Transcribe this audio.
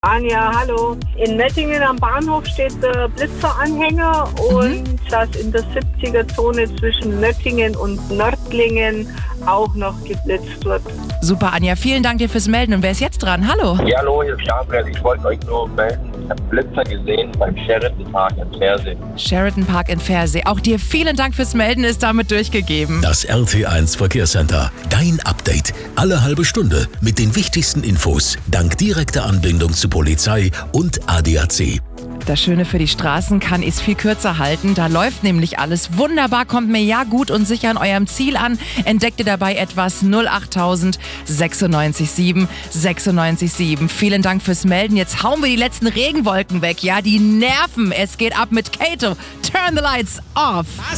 Anja, hallo. In Mettingen am Bahnhof steht der Blitzeranhänger und dass in der 70er-Zone zwischen Nöttingen und Nördlingen auch noch geblitzt wird. Super, Anja. Vielen Dank dir fürs Melden. Und wer ist jetzt dran? Hallo. Ja, hallo, hier ist Gabriel. Ich wollte euch nur melden. Ich habe Blitzer gesehen beim Sheraton Park in Pfersee. Sheraton Park in Pfersee. Auch dir vielen Dank fürs Melden, ist damit durchgegeben. Das RT1 Verkehrscenter. Dein Update. Alle halbe Stunde mit den wichtigsten Infos. Dank direkter Anbindung zu Polizei und ADAC. Das Schöne für die Straßen kann es viel kürzer halten. Da läuft nämlich alles wunderbar, kommt mir ja gut und sicher an eurem Ziel an. Entdeckt ihr dabei etwas 08000 967 967. Vielen Dank fürs Melden. Jetzt hauen wir die letzten Regenwolken weg. Ja, die nerven. Es geht ab mit Kato. Turn the lights off.